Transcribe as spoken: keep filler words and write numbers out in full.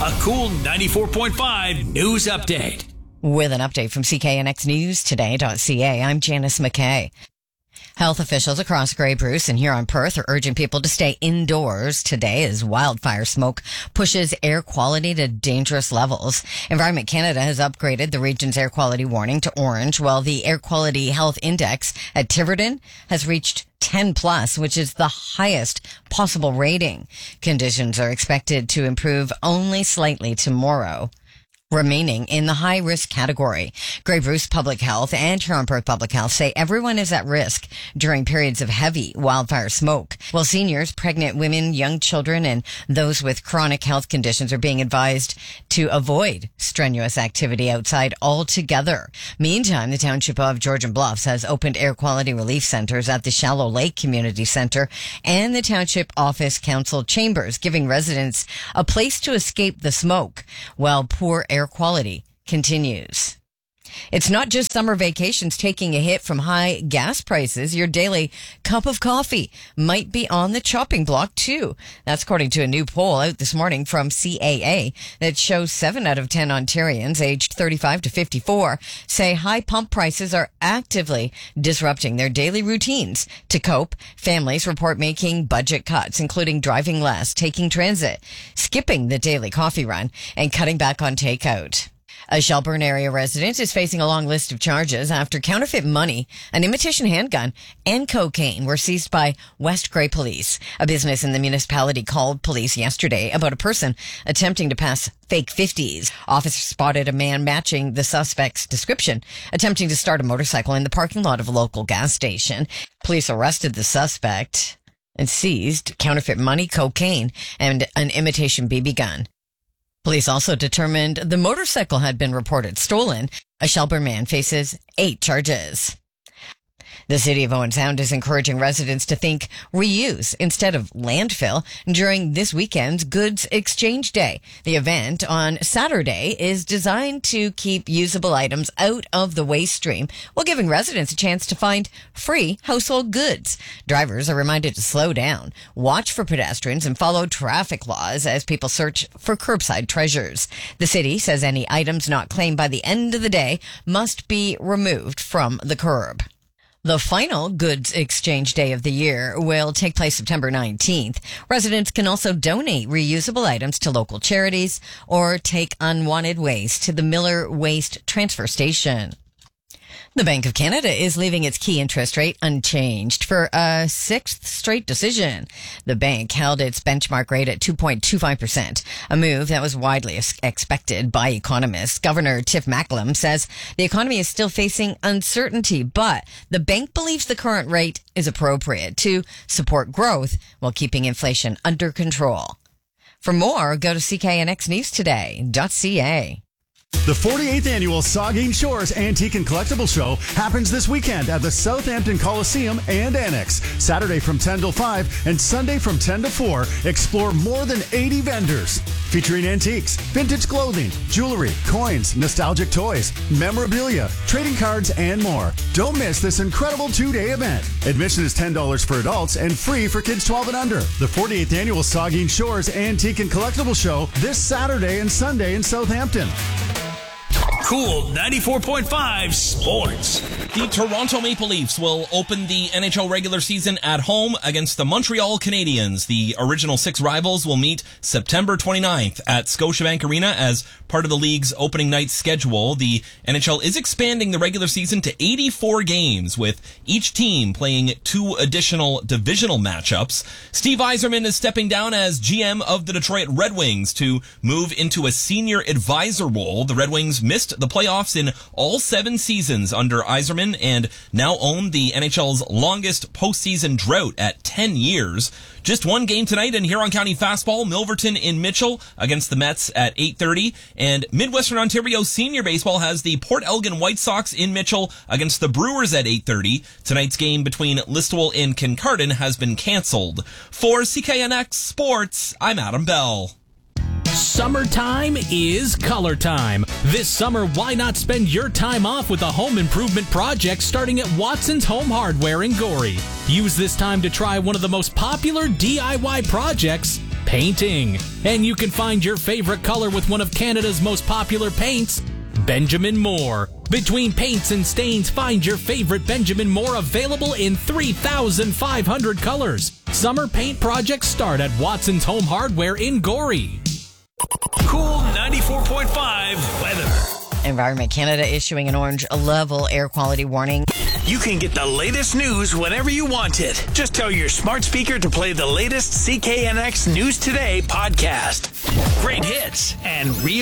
A Cool ninety-four point five news update. With an update from C K N X News Today dot C A, I'm Janice McKay. Health officials across Grey Bruce and here on Perth are urging people to stay indoors today as wildfire smoke pushes air quality to dangerous levels. Environment Canada has upgraded the region's air quality warning to orange, while the Air Quality Health Index at Tiverton has reached ten plus, which is the highest possible rating. Conditions are expected to improve only slightly tomorrow, remaining in the high-risk category. Grey Bruce Public Health and Huron Perth Public Health say everyone is at risk during periods of heavy wildfire smoke, while seniors, pregnant women, young children, and those with chronic health conditions are being advised to avoid strenuous activity outside altogether. Meantime, the Township of Georgian Bluffs has opened air quality relief centers at the Shallow Lake Community Center and the Township Office Council chambers, giving residents a place to escape the smoke while poor air quality continues. It's not just summer vacations taking a hit from high gas prices. Your daily cup of coffee might be on the chopping block too. That's according to a new poll out this morning from C A A that shows seven out of ten Ontarians aged thirty-five to fifty-four say high pump prices are actively disrupting their daily routines. To cope, families report making budget cuts, including driving less, taking transit, skipping the daily coffee run, and cutting back on takeout. A Shelburne area resident is facing a long list of charges after counterfeit money, an imitation handgun, and cocaine were seized by West Grey Police. A business in the municipality called police yesterday about a person attempting to pass fake fifties. Officers spotted a man matching the suspect's description, attempting to start a motorcycle in the parking lot of a local gas station. Police arrested the suspect and seized counterfeit money, cocaine, and an imitation B B gun. Police also determined the motorcycle had been reported stolen. A Shelburne man faces eight charges. The City of Owen Sound is encouraging residents to think reuse instead of landfill during this weekend's Goods Exchange Day. The event on Saturday is designed to keep usable items out of the waste stream while giving residents a chance to find free household goods. Drivers are reminded to slow down, watch for pedestrians, and follow traffic laws as people search for curbside treasures. The city says any items not claimed by the end of the day must be removed from the curb. The final Goods Exchange Day of the year will take place September nineteenth. Residents can also donate reusable items to local charities or take unwanted waste to the Miller Waste Transfer Station. The Bank of Canada is leaving its key interest rate unchanged for a sixth straight decision. The bank held its benchmark rate at two point two five percent, a move that was widely expected by economists. Governor Tiff Macklem says the economy is still facing uncertainty, but the bank believes the current rate is appropriate to support growth while keeping inflation under control. For more, go to C K N X News Today dot C A. The forty-eighth Annual Saugeen Shores Antique and Collectible Show happens this weekend at the Southampton Coliseum and Annex. Saturday from ten till five and Sunday from ten to four. Explore more than eighty vendors featuring antiques, vintage clothing, jewelry, coins, nostalgic toys, memorabilia, trading cards, and more. Don't miss this incredible two-day event. Admission is ten dollars for adults and free for kids twelve and under. The forty-eighth Annual Saugeen Shores Antique and Collectible Show this Saturday and Sunday in Southampton. Cool ninety-four point five Sports. The Toronto Maple Leafs will open the N H L regular season at home against the Montreal Canadiens. The original six rivals will meet September twenty-ninth at Scotiabank Arena as part of the league's opening night schedule. The N H L is expanding the regular season to eighty-four games, with each team playing two additional divisional matchups. Steve Yzerman is stepping down as G M of the Detroit Red Wings to move into a senior advisor role. The Red Wings missed the playoffs in all seven seasons under Yzerman and now own the N H L's longest postseason drought at ten years. Just one game tonight in Huron County Fastball, Milverton in Mitchell against the Mets at eight thirty. And Midwestern Ontario Senior Baseball has the Port Elgin White Sox in Mitchell against the Brewers at eight thirty. Tonight's game between Listowel and Kincardine has been canceled. For C K N X Sports, I'm Adam Bell. Summertime is color time. This summer, why not spend your time off with a home improvement project starting at Watson's Home Hardware in Gorey? Use this time to try one of the most popular D I Y projects, painting. And you can find your favorite color with one of Canada's most popular paints, Benjamin Moore. Between paints and stains, find your favorite Benjamin Moore available in three thousand five hundred colors. Summer paint projects start at Watson's Home Hardware in Gorey. Cool ninety-four point five weather. Environment Canada issuing an orange level air quality warning. You can get the latest news whenever you want it. Just tell your smart speaker to play the latest C K N X News Today podcast. Great hits and real